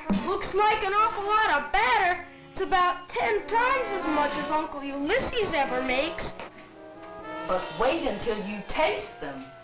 Looks like an awful lot of batter. It's about 10 times as much as Uncle Ulysses ever makes. But wait until you taste them.